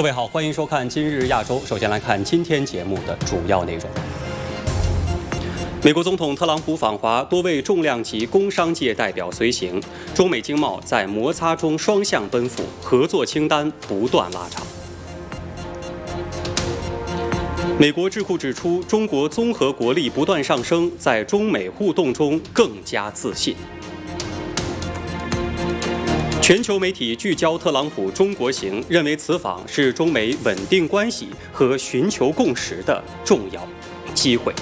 各位好，欢迎收看今日亚洲。首先来看今天节目的主要内容。美国总统特朗普访华，多位重量级工商界代表随行，中美经贸在摩擦中双向奔赴，合作清单不断拉长。美国智库指出，中国综合国力不断上升，在中美互动中更加自信。全球媒体聚焦特朗普中国行，认为此访是中美稳定关系和寻求共识的重要机会。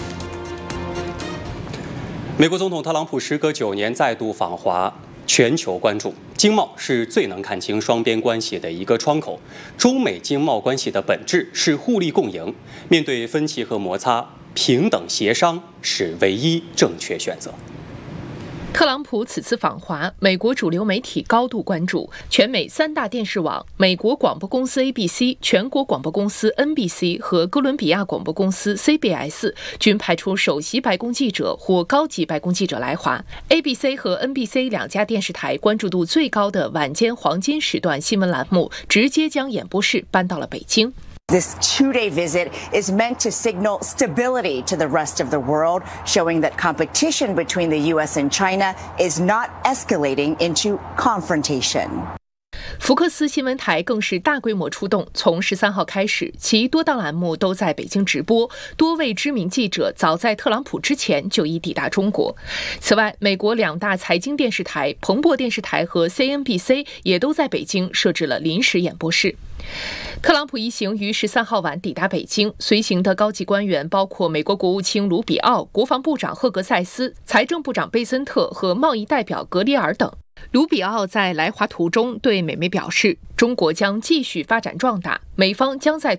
美国总统特朗普时隔9年再度访华，全球关注。经贸是最能看清双边关系的一个窗口，中美经贸关系的本质是互利共赢。面对分歧和摩擦，平等协商是唯一正确选择。 特朗普此次访华，美国主流媒体高度关注，全美3大电视网、美国广播公司 ABC、全国广播公司 NBC 和哥伦比亚广播公司 CBS 均派出首席白宫记者或高级白宫记者来华。ABC 和 NBC 两家电视台关注度最高的晚间黄金时段新闻栏目，直接将演播室搬到了北京。 This two-day visit is meant to signal stability to the rest of the world, showing that competition between the U.S. and China is not escalating into confrontation. 福克斯新闻台更是大规模出动，从13号开始，其多档栏目都在北京直播。多位知名记者早在特朗普之前就已抵达中国。此外，美国2大财经电视台彭博电视台和 CNBC 也都在北京设置了临时演播室。特朗普一行于13号晚抵达北京，随行的高级官员包括美国国务卿卢比奥、国防部长赫格塞斯、财政部长贝森特和贸易代表格里尔等。卢比奥在来华途中对美媒表示，中国将继续发展壮大，美方将在